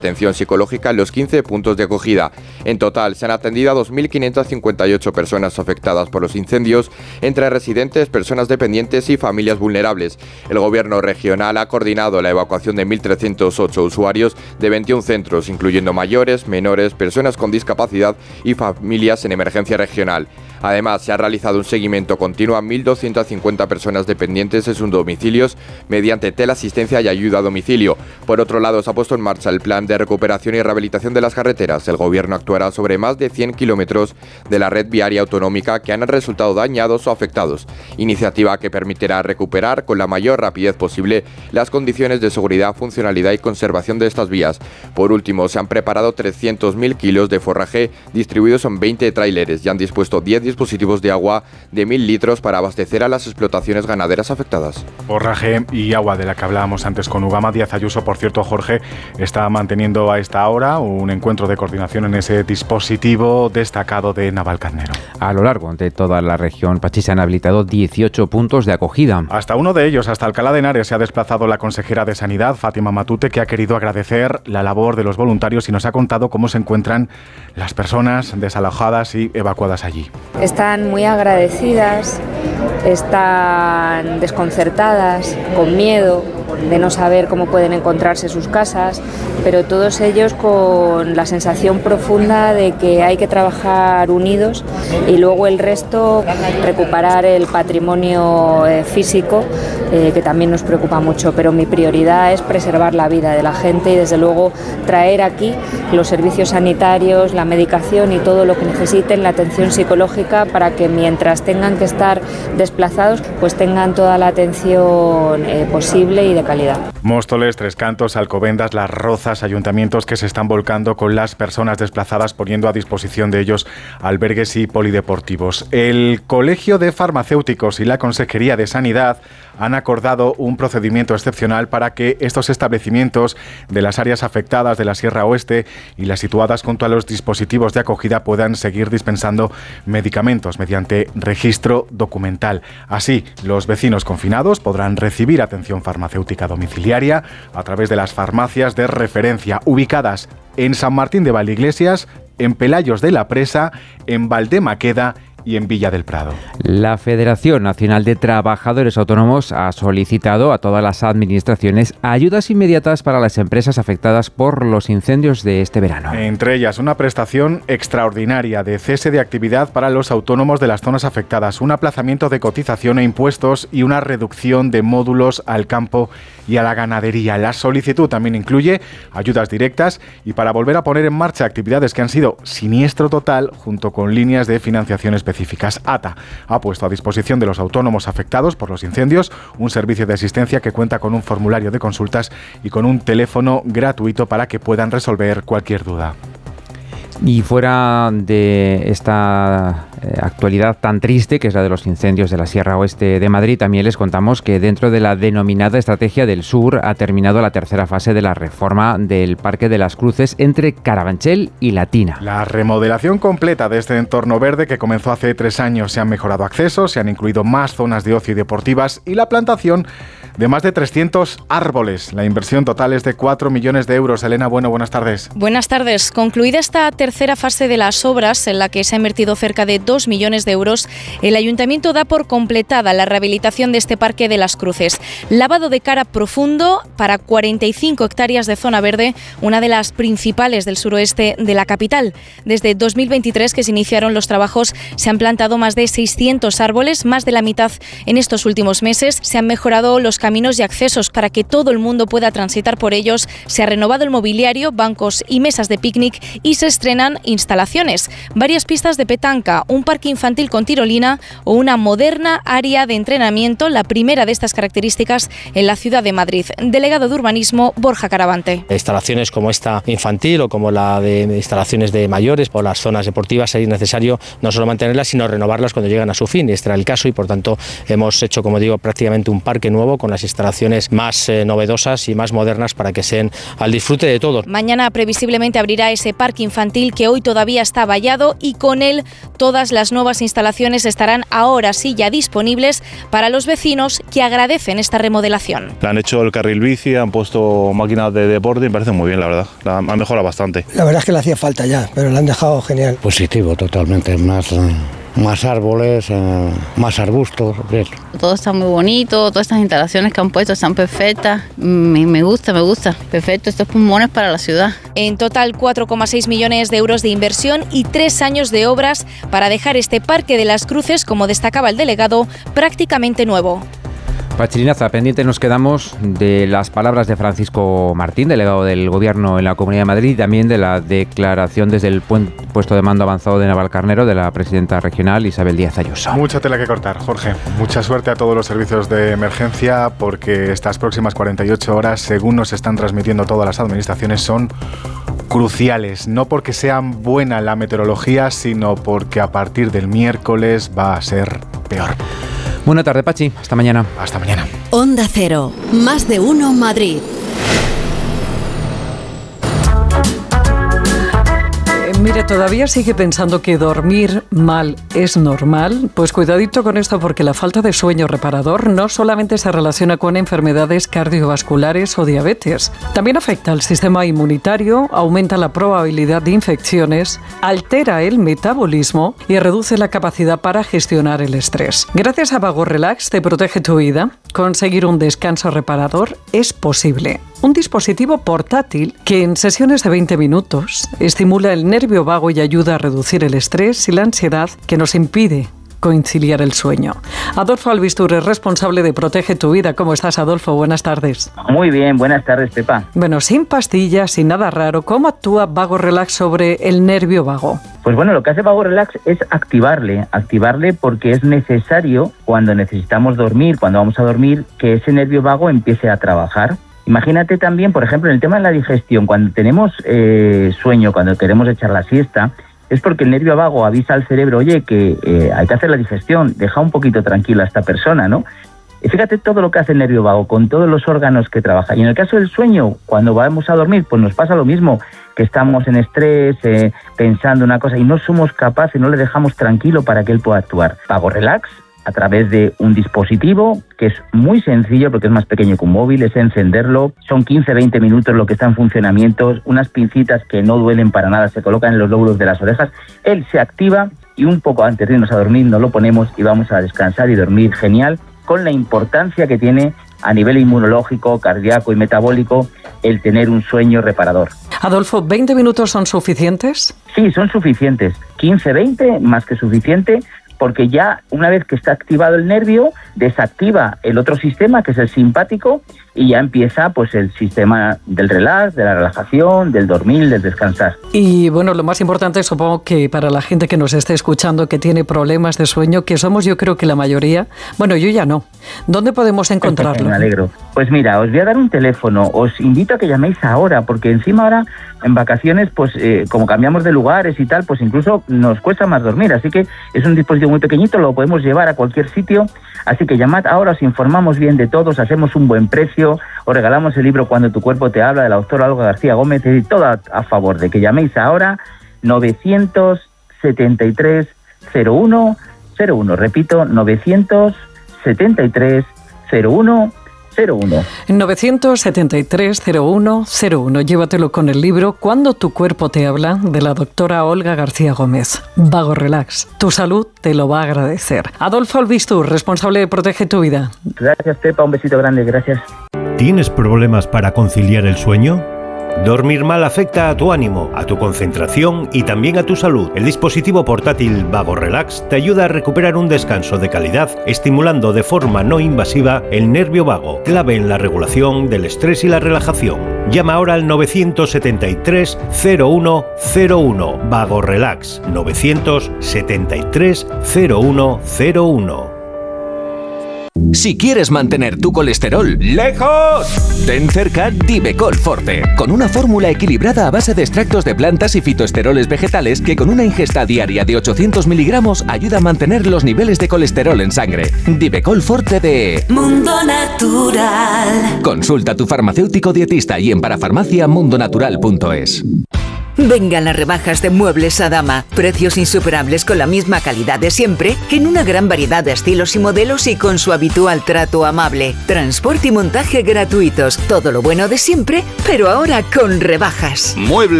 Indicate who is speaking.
Speaker 1: atención psicológica en los 15 puntos de acogida. En total, se han atendido a 2.558 personas afectadas por los incendios, entre residentes, personas dependientes y familias vulnerables. El Gobierno regional ha coordinado la evacuación de 1.308 usuarios de 21 centros, incluyendo mayores, menores, personas con discapacidad y familias en emergencia regional. Además, se ha realizado un seguimiento continuo a 1.250 personas dependientes en sus domicilios mediante teleasistencia y ayuda a domicilio. Por otro lado, se ha puesto en marcha el plan de recuperación y rehabilitación de las carreteras. El Gobierno actuará sobre más de 100 kilómetros de la red viaria autonómica que han resultado dañados o afectados. Iniciativa que permitirá recuperar con la mayor rapidez posible las condiciones de seguridad, funcionalidad y conservación de estas vías. Por último, se han preparado 300.000 kilos de forraje distribuidos en 20 tráileres y han dispuesto 10 dispositivos de agua de 1.000 litros para abastecer a las explotaciones ganaderas afectadas.
Speaker 2: Forraje y agua de la que hablábamos antes con Ugama. Díaz Ayuso, por cierto, Jorge, está manteniendo a esta hora un encuentro de coordinación en ese dispositivo destacado de Navalcarnero.
Speaker 3: A lo largo de toda la región Pachi se han habilitado 18 puntos de acogida.
Speaker 2: Hasta uno de ellos, hasta Alcalá de Henares, se ha desplazado la consejera de Sanidad, Fátima Matute, que ha querido agradecer la labor de los voluntarios y nos ha contado cómo se encuentran las personas desalojadas y evacuadas allí.
Speaker 4: Están muy agradecidas, están desconcertadas, con miedo de no saber cómo pueden encontrarse sus casas, pero todos ellos con la sensación profunda de que hay que trabajar unidos y luego el resto recuperar el patrimonio físico, que también nos preocupa mucho, pero mi prioridad es preservar la vida de la gente y desde luego traer aquí los servicios sanitarios, la medicación y todo lo que necesiten, la atención psicológica, para que mientras tengan que estar desplazados pues tengan toda la atención posible y de calidad.
Speaker 2: Móstoles, Tres Cantos, Alcobendas, Las Rozas, ayuntamientos que se están volcando con las personas desplazadas, poniendo a disposición de ellos albergues y polideportivos. El Colegio de Farmacéuticos y la Consejería de Sanidad han acordado un procedimiento excepcional para que estos establecimientos de las áreas afectadas de la Sierra Oeste y las situadas junto a los dispositivos de acogida puedan seguir dispensando medicamentos mediante registro documental. Así, los vecinos confinados podrán recibir atención farmacéutica domiciliaria a través de las farmacias de referencia ubicadas en San Martín de Valdeiglesias, en Pelayos de la Presa, en Valdemaqueda y en Villa del Prado.
Speaker 3: La Federación Nacional de Trabajadores Autónomos ha solicitado a todas las administraciones ayudas inmediatas para las empresas afectadas por los incendios de este verano.
Speaker 2: Entre ellas, una prestación extraordinaria de cese de actividad para los autónomos de las zonas afectadas, un aplazamiento de cotización e impuestos y una reducción de módulos al campo y a la ganadería. La solicitud también incluye ayudas directas y para volver a poner en marcha actividades que han sido siniestro total junto con líneas de financiación específicas. ATA ha puesto a disposición de los autónomos afectados por los incendios un servicio de asistencia que cuenta con un formulario de consultas y con un teléfono gratuito para que puedan resolver cualquier duda.
Speaker 3: Y fuera de esta actualidad tan triste, que es la de los incendios de la Sierra Oeste de Madrid, también les contamos que dentro de la denominada Estrategia del Sur ha terminado la tercera fase de la reforma del Parque de las Cruces entre Carabanchel y Latina.
Speaker 2: La remodelación completa de este entorno verde, que comenzó hace 3 años, se han mejorado accesos, se han incluido más zonas de ocio y deportivas y la plantación de más de 300 árboles. La inversión total es de 4 millones de euros. Elena Bueno, buenas tardes.
Speaker 5: Buenas tardes. Concluida esta tercera fase de las obras, en la que se ha invertido cerca de 2 millones de euros, el Ayuntamiento da por completada la rehabilitación de este Parque de las Cruces. Lavado de cara profundo para 45 hectáreas de zona verde, una de las principales del suroeste de la capital. Desde 2023, que se iniciaron los trabajos, se han plantado más de 600 árboles, más de la mitad en estos últimos meses. Se han mejorado los caminos y accesos para que todo el mundo pueda transitar por ellos. Se ha renovado el mobiliario, bancos y mesas de picnic y se estrenan instalaciones, varias pistas de petanca, un parque infantil con tirolina o una moderna área de entrenamiento, la primera de estas características en la ciudad de Madrid. Delegado de Urbanismo, Borja Caravante.
Speaker 6: Instalaciones como esta infantil o como la de instalaciones de mayores o las zonas deportivas es necesario no solo mantenerlas, sino renovarlas cuando llegan a su fin. Este era el caso y por tanto hemos hecho, como digo, prácticamente un parque nuevo con las instalaciones más novedosas y más modernas para que sean al disfrute de todos.
Speaker 5: Mañana previsiblemente abrirá ese parque infantil que hoy todavía está vallado y con él todas las nuevas instalaciones estarán ahora sí ya disponibles para los vecinos que agradecen esta remodelación.
Speaker 7: Le han hecho el carril bici, han puesto máquinas de deporte y me parece muy bien, la verdad. Han mejorado bastante.
Speaker 8: La verdad es que le hacía falta ya, pero la han dejado genial.
Speaker 9: Positivo totalmente, más árboles, más arbustos. Bien.
Speaker 10: Todo está muy bonito, todas estas instalaciones que han puesto están perfectas. Me gusta. Perfecto, estos pulmones para la ciudad.
Speaker 5: En total 4,6 millones de euros de inversión y 3 años de obras para dejar este Parque de las Cruces, como destacaba el delegado, prácticamente nuevo.
Speaker 3: Pachirinaza, pendiente nos quedamos de las palabras de Francisco Martín, delegado del Gobierno en la Comunidad de Madrid, y también de la declaración desde el puesto de mando avanzado de Navalcarnero de la presidenta regional Isabel Díaz Ayuso.
Speaker 2: Mucha tela que cortar, Jorge. Mucha suerte a todos los servicios de emergencia, porque estas próximas 48 horas, según nos están transmitiendo todas las administraciones, son cruciales. No porque sea buena la meteorología, sino porque a partir del miércoles va a ser peor.
Speaker 3: Buena tarde, Pachi. Hasta mañana.
Speaker 2: Hasta mañana.
Speaker 11: Onda Cero. Más de uno Madrid.
Speaker 12: Mire, ¿todavía sigue pensando que dormir mal es normal? Pues cuidadito con esto, porque la falta de sueño reparador no solamente se relaciona con enfermedades cardiovasculares o diabetes. También afecta al sistema inmunitario, aumenta la probabilidad de infecciones, altera el metabolismo y reduce la capacidad para gestionar el estrés. Gracias a Vago Relax te protege tu vida. Conseguir un descanso reparador es posible. Un dispositivo portátil que en sesiones de 20 minutos estimula el nervio vago y ayuda a reducir el estrés y la ansiedad que nos impide conciliar el sueño. Adolfo Albistur es responsable de Protege tu Vida. ¿Cómo estás, Adolfo? Buenas tardes.
Speaker 13: Muy bien, buenas tardes, Pepa.
Speaker 12: Bueno, sin pastillas, sin nada raro, ¿cómo actúa Vago Relax sobre el nervio vago?
Speaker 13: Pues bueno, lo que hace Vago Relax es activarle porque es necesario cuando necesitamos dormir, cuando vamos a dormir, que ese nervio vago empiece a trabajar. Imagínate también, por ejemplo, en el tema de la digestión, cuando tenemos sueño, cuando queremos echar la siesta, es porque el nervio vago avisa al cerebro, oye, que hay que hacer la digestión, deja un poquito tranquila a esta persona, ¿no? Y fíjate todo lo que hace el nervio vago, con todos los órganos que trabaja. Y en el caso del sueño, cuando vamos a dormir, pues nos pasa lo mismo, que estamos en estrés, pensando una cosa, y no somos capaces, no le dejamos tranquilo para que él pueda actuar. Vago Relax, a través de un dispositivo que es muy sencillo porque es más pequeño que un móvil, es encenderlo, son 15-20 minutos lo que está en funcionamiento, unas pincitas que no duelen para nada, se colocan en los lóbulos de las orejas, él se activa y un poco antes de irnos a dormir nos lo ponemos y vamos a descansar y dormir genial, con la importancia que tiene a nivel inmunológico, cardíaco y metabólico el tener un sueño reparador.
Speaker 12: Adolfo, ¿20 minutos son suficientes?
Speaker 13: Sí, son suficientes, 15-20 más que suficiente, porque ya una vez que está activado el nervio, desactiva el otro sistema, que es el simpático, y ya empieza pues el sistema del relax, de la relajación, del dormir, del descansar.
Speaker 12: Y bueno, lo más importante, supongo que para la gente que nos esté escuchando, que tiene problemas de sueño, que somos yo creo que la mayoría, bueno, yo ya no. ¿Dónde podemos encontrarlo?
Speaker 13: Me alegro. Pues mira, os voy a dar un teléfono, os invito a que llaméis ahora, porque encima ahora en vacaciones, pues como cambiamos de lugares y tal, pues incluso nos cuesta más dormir, así que es un dispositivo muy pequeñito, lo podemos llevar a cualquier sitio, así que llamad ahora, os informamos bien de todos, hacemos un buen precio, os regalamos el libro Cuando tu cuerpo te habla, de la doctora Olga García Gómez, y todo a favor de que llaméis ahora, 973 01 01, repito, 973 01 01.
Speaker 12: 973 01 01. Llévatelo con el libro Cuando tu cuerpo te habla, de la doctora Olga García Gómez. Vago Relax. Tu salud te lo va a agradecer. Adolfo Albistur, responsable de Protege tu Vida.
Speaker 13: Gracias, Pepa. Un besito grande. Gracias.
Speaker 14: ¿Tienes problemas para conciliar el sueño? Dormir mal afecta a tu ánimo, a tu concentración y también a tu salud. El dispositivo portátil Vago Relax te ayuda a recuperar un descanso de calidad, estimulando de forma no invasiva el nervio vago, clave en la regulación del estrés y la relajación. Llama ahora al 973 01 01. Vago Relax, 973 01 01.
Speaker 15: Si quieres mantener tu colesterol lejos, ten cerca Divecol Forte, con una fórmula equilibrada a base de extractos de plantas y fitoesteroles vegetales que con una ingesta diaria de 800 miligramos ayuda a mantener los niveles de colesterol en sangre. Divecol Forte de
Speaker 16: Mundo Natural.
Speaker 15: Consulta a tu farmacéutico dietista y en parafarmaciamundonatural.es.
Speaker 17: Vengan las rebajas de Muebles Adama. Precios insuperables con la misma calidad de siempre, en una gran variedad de estilos y modelos y con su habitual trato amable. Transporte y montaje gratuitos. Todo lo bueno de siempre, pero ahora con rebajas.
Speaker 18: Muebles